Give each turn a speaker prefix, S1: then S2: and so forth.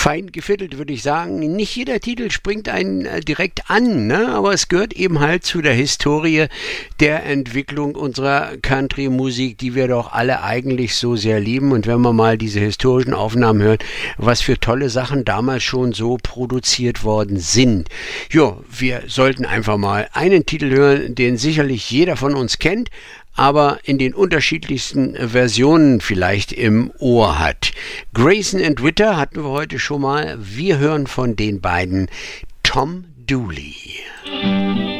S1: fein gefiddelt, würde ich sagen. Nicht jeder Titel springt einen direkt an, ne? Aber es gehört eben halt zu der Historie der Entwicklung unserer Country-Musik, die wir doch alle eigentlich so sehr lieben. Und wenn man mal diese historischen Aufnahmen hört, was für tolle Sachen damals schon so produziert worden sind. Ja, wir sollten einfach mal einen Titel hören, den sicherlich jeder von uns kennt, aber in den unterschiedlichsten Versionen vielleicht im Ohr hat. Grayson and Witter hatten wir heute schon mal. Wir hören von den beiden Tom Dooley.